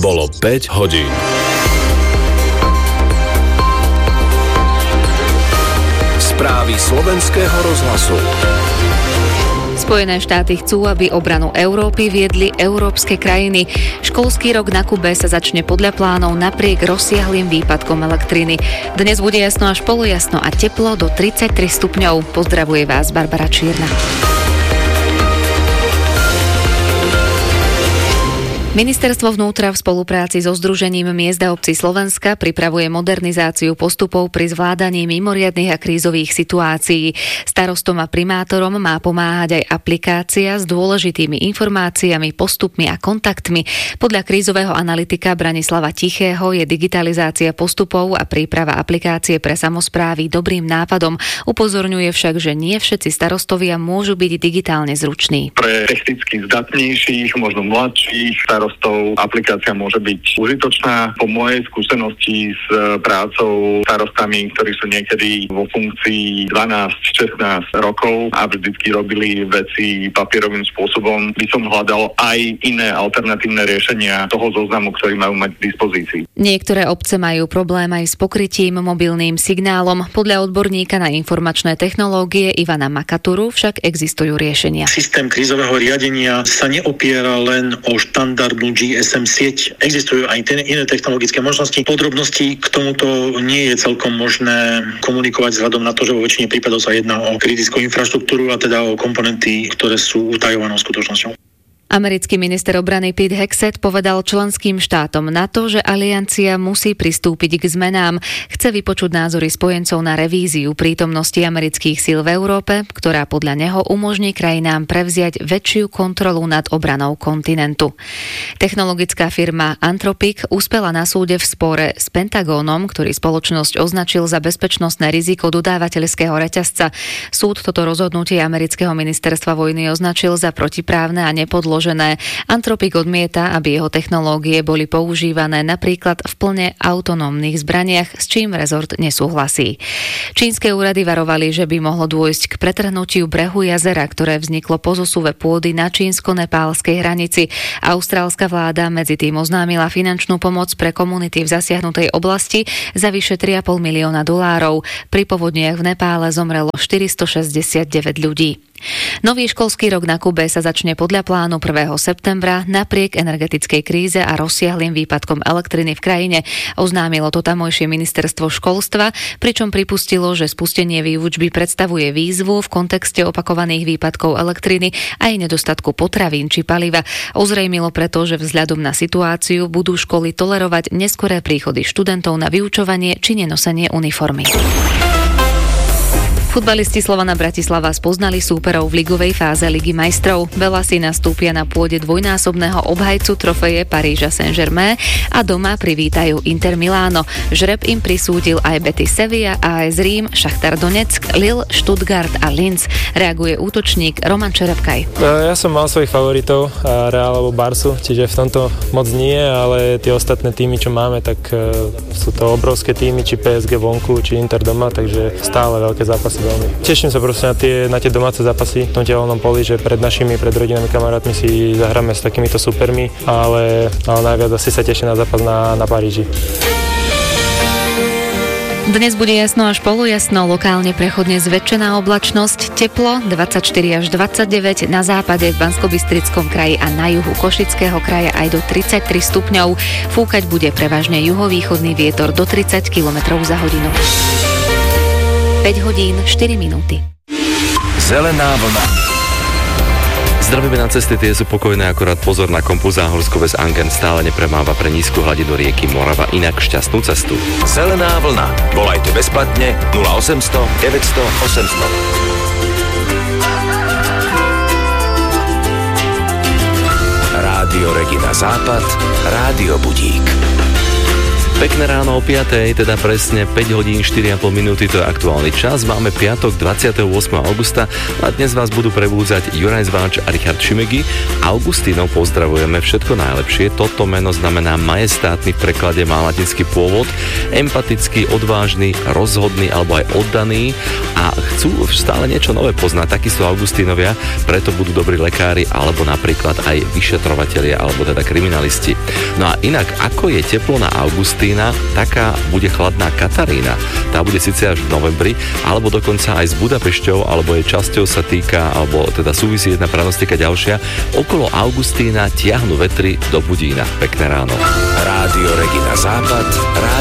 Bolo 5 hodín. Správy slovenského rozhlasu. Spojené štáty chcú, aby obranu Európy viedli európske krajiny. Školský rok na Kube sa začne podľa plánov napriek rozsiahlym výpadkom elektriny. Dnes bude jasno až polojasno a teplo do 33 stupňov. Pozdravuje vás Barbara Čierna. Ministerstvo vnútra v spolupráci so Združením miest a obcí Slovenska pripravuje modernizáciu postupov pri zvládaní mimoriadnych a krízových situácií. Starostom a primátorom má pomáhať aj aplikácia s dôležitými informáciami, postupmi a kontaktmi. Podľa krízového analytika Branislava Tichého je digitalizácia postupov a príprava aplikácie pre samosprávy dobrým nápadom. Upozorňuje však, že nie všetci starostovia môžu byť digitálne zruční. Pre technicky zdatnejších, možno mladších starostov aplikácia môže byť užitočná. Po mojej skúsenosti s prácou starostami, ktorí sú niekedy vo funkcii 12-16 rokov a vždycky robili veci papierovým spôsobom, by som hľadal aj iné alternatívne riešenia toho zoznamu, ktorý majú mať k dispozícii. Niektoré obce majú problém aj s pokrytím mobilným signálom. Podľa odborníka na informačné technológie Ivana Makaturu však existujú riešenia. Systém krízového riadenia sa neopiera len o štandardnú GSM sieť. Existujú aj iné technologické možnosti. Podrobnosti k tomuto nie je celkom možné komunikovať vzhľadom na to, že vo väčšine prípadov sa jedná o kritickú infraštruktúru a teda o komponenty, ktoré sú utajovanou skutočnosťou. Americký minister obrany Pete Hegseth povedal členským štátom NATO, že aliancia musí pristúpiť k zmenám. Chce vypočuť názory spojencov na revíziu prítomnosti amerických síl v Európe, ktorá podľa neho umožní krajinám prevziať väčšiu kontrolu nad obranou kontinentu. Technologická firma Anthropic uspela na súde v spore s Pentagónom, ktorý spoločnosť označil za bezpečnostné riziko dodávateľského reťazca. Súd toto rozhodnutie amerického ministerstva vojny označil za protiprávne a nepodložené. Anthropic odmieta, aby jeho technológie boli používané napríklad v plne autonómnych zbraniach, s čím rezort nesúhlasí. Čínske úrady varovali, že by mohlo dôjsť k pretrhnutiu brehu jazera, ktoré vzniklo po zosuve pôdy na čínsko-nepálskej hranici. Austrálska vláda medzi tým oznámila finančnú pomoc pre komunity v zasiahnutej oblasti za vyše $3,5 milióna. Pri povodniach v Nepále zomrelo 469 ľudí. Nový školský rok na Kube sa začne podľa plánu 1. septembra napriek energetickej kríze a rozsiahlym výpadkom elektriny v krajine. Oznámilo to tamojšie ministerstvo školstva, pričom pripustilo, že spustenie výučby predstavuje výzvu v kontexte opakovaných výpadkov elektriny aj nedostatku potravín či paliva. Ozrejmilo preto, že vzhľadom na situáciu budú školy tolerovať neskoré príchody študentov na vyučovanie či nenosenie uniformy. Futbalisti Slovana Bratislava spoznali súperov v ligovej fáze Ligy majstrov. Velasi nastúpia na pôde dvojnásobného obhajcu trofeje Paríža Saint-Germain a doma privítajú Inter Miláno. Žreb im prisúdil aj Betis Sevilla, AS Rím, Šachtar Donetsk, Lille, Stuttgart a Linz. Reaguje útočník Roman Čerepkaj. Ja som mal svojich favoritov, Real alebo Barsu, čiže v tomto moc nie, ale tie ostatné týmy, čo máme, tak sú to obrovské týmy, či PSG vonku, či Inter doma, takže stále veľké zápasy. Teším sa proste na tie domáce zápasy v tom tehelnom poli, že pred rodinami, kamarátmi si zahráme s takýmito supermi, ale najviac asi sa teším na zápas na Paríži. Dnes bude jasno až polojasno, lokálne prechodne zväčšená oblačnosť, teplo 24 až 29, na západe v Banskobystrickom kraji a na juhu Košického kraja aj do 33 stupňov. Fúkať bude prevažne juhovýchodný vietor do 30 km za hodinu. 5 hodín, 4 minúty. Zelená vlna. Zdravíme na cesty, tie sú pokojné, akorát pozor na kompu Záhorsko bez Angen stále nepremáva pre nízku hladinu rieky Morava, inak šťastnú cestu. Zelená vlna. Volajte bezplatne 0800 900 800. Rádio Regina Západ, Rádio Budík. Pekné ráno o 5, teda presne 5 hodín 4,5 minúty, to je aktuálny čas. Máme piatok 28. augusta a dnes vás budú prebúdzať Juraj Zváč a Richard Šimegi. Augustínov pozdravujeme, všetko najlepšie. Toto meno znamená majestátny, v preklade má latinský pôvod, empatický, odvážny, rozhodný alebo aj oddaný a chcú stále niečo nové poznať. Takí sú Augustínovia, preto budú dobrí lekári alebo napríklad aj vyšetrovatelia alebo teda kriminalisti. No a inak, ako je teplo na Augustína, taká bude chladná Katarína. Tá bude síce až v novembri, alebo dokonca aj s Budapešťou, alebo jej časťou sa týka, alebo teda súvisí jedna pranostika ďalšia. Okolo Augustína tiahnu vetry do Budína. Pekné ráno. Rádio Regina Západ.